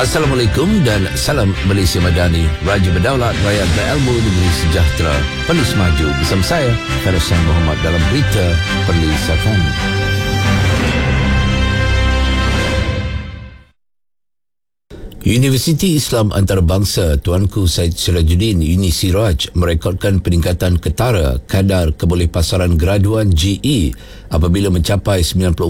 Assalamualaikum dan salam Malaysia Madani. Raja berdaulat, rakyat berilmu, negeri sejahtera. Perlis maju bersama saya, Farasan Muhammad, dalam berita Perlis FM. Universiti Islam Antarabangsa Tuanku Syed Sirajuddin Uni Siraj merekodkan peningkatan ketara kadar kebolehpasaran graduan GE apabila mencapai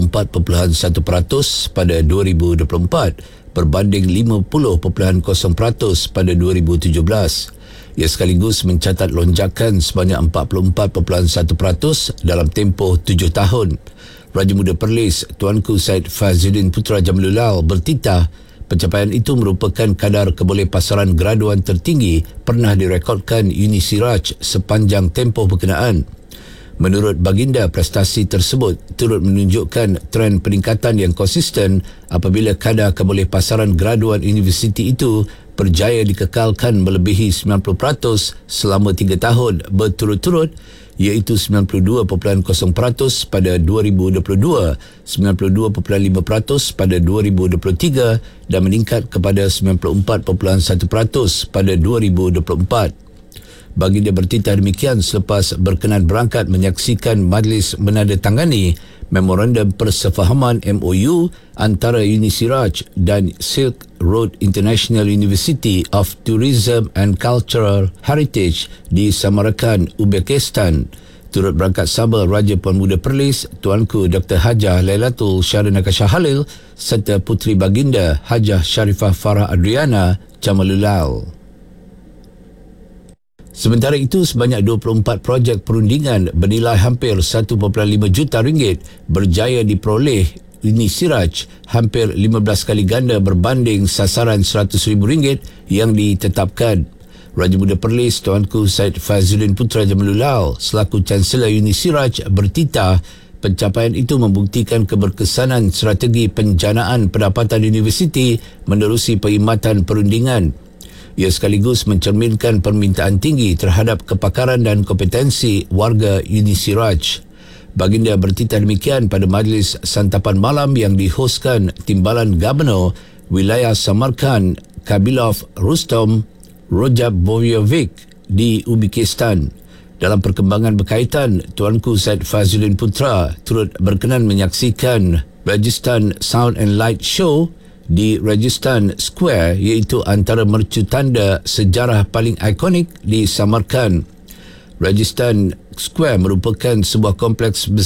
94.1% pada 2024 berbanding 50.0% pada 2017. Ia sekaligus mencatat lonjakan sebanyak 44.1% dalam tempoh 7 tahun. Raja Muda Perlis Tuanku Syed Fazzuddin Putra Jamilullah bertitah pencapaian itu merupakan kadar kebolehpasaran graduan tertinggi pernah direkodkan Uni Siraj sepanjang tempoh berkenaan. Menurut baginda, prestasi tersebut turut menunjukkan tren peningkatan yang konsisten apabila kadar kebolehpasaran graduan universiti itu berjaya dikekalkan melebihi 90% selama 3 tahun berturut-turut, iaitu 92.0% pada 2022, 92.5% pada 2023 dan meningkat kepada 94.1% pada 2024. Baginda bertitah demikian selepas berkenan berangkat menyaksikan majlis menandatangani Memorandum Persefahaman MOU antara Uni Siraj dan Silk Road International University of Tourism and Cultural Heritage di Samarkand, Uzbekistan. Turut berangkat sama Raja Puan Muda Perlis Tuanku Dr. Hajah Lailatul Syarinaka Shah Halil serta Puteri Baginda Hajah Sharifah Farah Adriana Jamilullah. Sementara itu, sebanyak 24 projek perundingan bernilai hampir 1.5 juta ringgit berjaya diperoleh Uni Siraj, hampir 15 kali ganda berbanding sasaran RM100,000 yang ditetapkan. Raja Muda Perlis Tuanku Syed Fazzuddin Putra Jamilullah selaku Chancellor Uni Siraj bertitah pencapaian itu membuktikan keberkesanan strategi penjanaan pendapatan universiti menerusi perkhidmatan perundingan. Ia sekaligus mencerminkan permintaan tinggi terhadap kepakaran dan kompetensi warga Uni Siraj. Baginda bertitah demikian pada majlis santapan malam yang dihoskan Timbalan Gubernur Wilayah Samarkand Kabilov Rustom Rojabojevic di Uzbekistan. Dalam perkembangan berkaitan, Tuanku Syed Fazzuddin Putra turut berkenan menyaksikan Rajasthan Sound and Light Show di Rajasthan Square, iaitu antara mercu tanda sejarah paling ikonik di Samarkand. Rajasthan Square merupakan sebuah kompleks